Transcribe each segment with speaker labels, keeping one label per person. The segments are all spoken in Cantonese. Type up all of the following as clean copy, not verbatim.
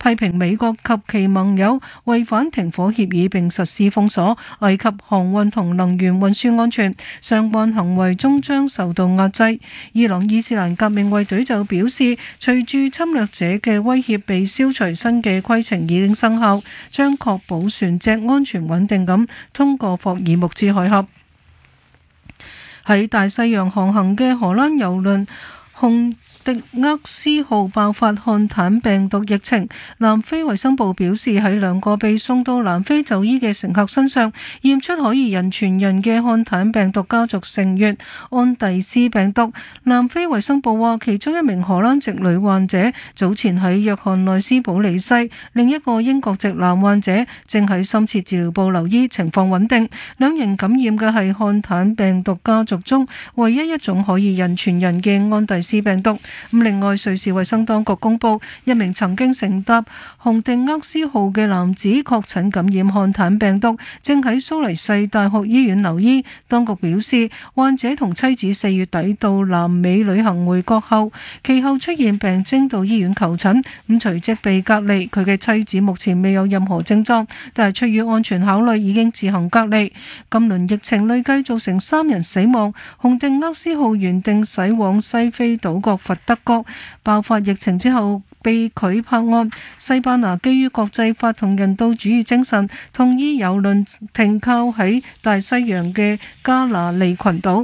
Speaker 1: 批評美國及其盟友違反停火協議並實施封鎖，危及航運同能源運輸安全，相關行為終將受到壓制。伊朗伊斯蘭革命衛隊就表示，隨住侵略者嘅威脅被消除，新嘅規程已經生效，將確保船隻安全穩定咁通過霍爾木茲海峽。喺大西洋航行嘅荷蘭郵輪紅迪厄斯號爆發漢坦病毒疫情，南非衛生部表示喺兩個被送到南非就醫嘅乘客身上驗出可疑人傳人嘅漢坦病毒家族成員安第斯病毒。南非衛生部話，其中一名荷蘭籍女患者早前喺約翰內斯堡離世，另一個英國籍男患者正喺深切治療部留醫，情況穩定。兩人感染嘅係漢坦病毒家族中唯一一種可疑人傳人嘅安第斯病毒。另外，瑞士衛生當局公布，一名曾經乘搭紅迪厄斯號嘅男子確診感染漢坦病毒，正喺蘇黎世大學醫院留醫。當局表示，患者同妻子4月底到南美旅行回國後，其後出現病徵到醫院求診，隨即被隔離。佢嘅妻子目前未有任何症狀，但係出於安全考慮已經自行隔離。今輪疫情累計造成3人死亡。紅迪厄斯號原定駛往西非島國佛德國，爆發疫情之後被拒泊岸。西班牙基於國際法同人道主義精神，同意郵輪停靠喺大西洋嘅加那利群島。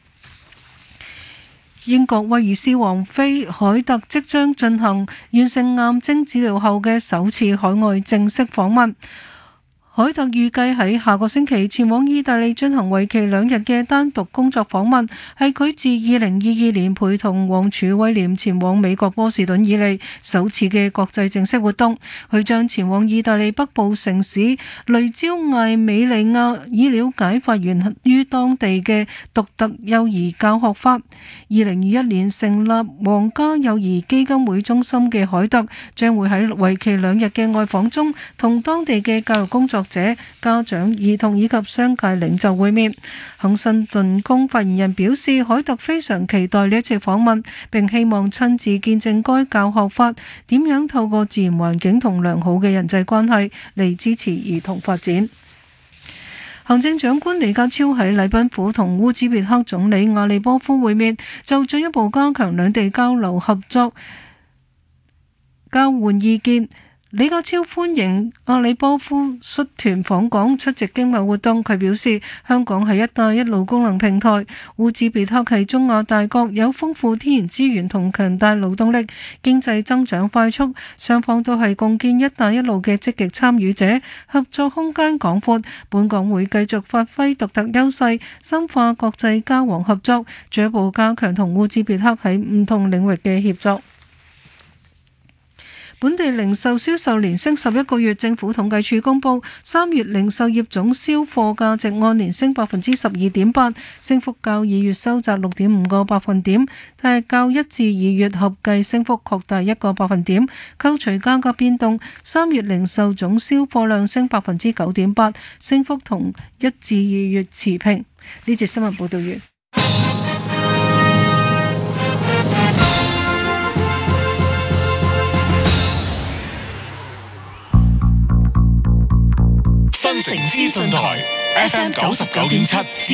Speaker 1: 英國威爾斯王妃凱特即將進行完成癌症治療後嘅首次海外正式訪問。凱特預計喺下個星期前往意大利進行為期2日嘅單獨工作訪問，係佢自2022年陪同王儲威廉前往美國波士頓以嚟首次嘅國際正式活動。佢將前往意大利北部城市雷焦艾美利亞，以了解發源於當地嘅獨特幼兒教學法。2021年成立皇家幼兒基金會中心嘅凱特，將會喺為期2日嘅外訪中同當地嘅教育工作者、家長、兒童以及商界領袖會面。肯辛頓宮發言人表示，凱特非常期待呢一次訪問，並希望親自見證該教學法點樣透過自然環境同良好嘅人際關係嚟支持兒童發展。行政長官李家超喺禮賓府同烏茲別克總理阿里波夫會面，就進一步加強兩地交流合作，交換意見。李家超歡迎阿里波夫率團訪港出席經貿活動。佢表示，香港係一帶一路功能平台，烏茲別克係中亞大國，有豐富天然資源同強大勞動力，經濟增長快速，雙方都係共建一帶一路嘅積極參與者，合作空間廣闊。本港會繼續發揮獨特優勢，深化國際交往合作，進一步加強同烏茲別克喺唔同領域嘅協作。本地零售銷售連升11個月，政府統計處公布3月零售業總銷貨價值按年升12.8%，升幅較2月收窄6.5個百分點，但係較1至2月合計升幅擴大1個百分點。扣除價格變動，3月零售總銷貨量升9.8%，升幅同1至2月持平。呢節新聞報道完。
Speaker 2: 新城資訊台 FM 99.7